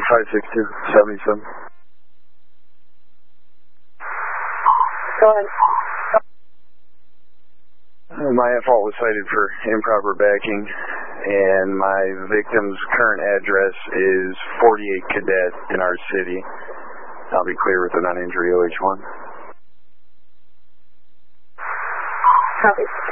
562-77. Go ahead. My fault was cited for improper backing, and my victim's current address is 48 Cadet in our city. I'll be clear with the non-injury OH1. Copy.